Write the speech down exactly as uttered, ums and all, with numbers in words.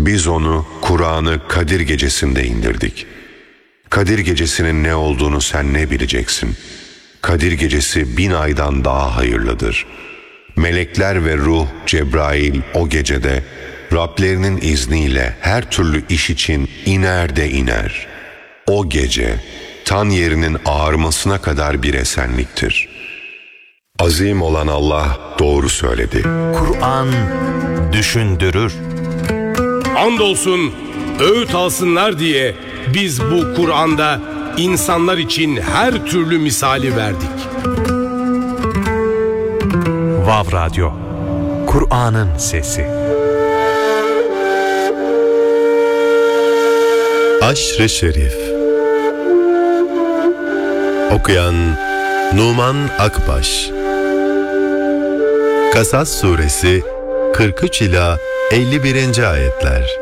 Biz onu, Kur'an'ı Kadir Gecesi'nde indirdik. Kadir Gecesi'nin ne olduğunu sen ne bileceksin? Kadir Gecesi bin aydan daha hayırlıdır. Melekler ve ruh Cebrail o gecede Rablerinin izniyle her türlü iş için iner de iner. O gece tan yerinin ağarmasına kadar bir esenliktir. Azim olan Allah doğru söyledi. Kur'an düşündürür. Andolsun öğüt alsınlar diye biz bu Kur'an'da insanlar için her türlü misali verdik. Vav Radyo, Kur'an'ın sesi. Aşr-ı Şerif. Okuyan Numan Akbaş. Kasas Suresi kırk üç ila elli birinci ayetler.